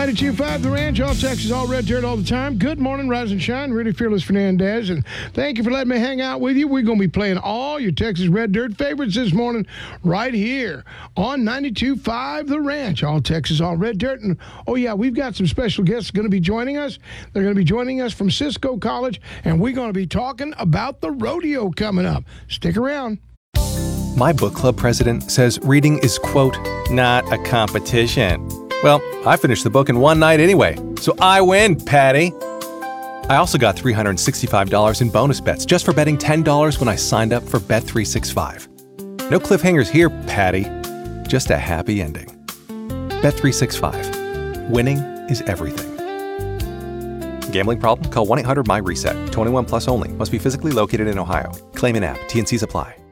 92.5 The Ranch, all Texas, all red dirt all the time. Good morning, rise and shine. Rudy Fearless Fernandez, and thank you for letting me hang out with you. We're going to be playing all your Texas red dirt favorites this morning right here on 92.5 The Ranch, all Texas, all red dirt. And, oh, yeah, we've got some special guests going to be joining us. They're going to be joining us from Cisco College, and we're going to be talking about the rodeo coming up. Stick around. My book club president says reading is, quote, not a competition. Well, I finished the book in one night anyway, so I win, Patty. I also got $365 in bonus bets just for betting $10 when I signed up for Bet365. No cliffhangers here, Patty. Just a happy ending. Bet365. Winning is everything. Gambling problem? Call 1-800-MY-RESET. 21 plus only. Must be physically located in Ohio. Claim in app. T&Cs apply.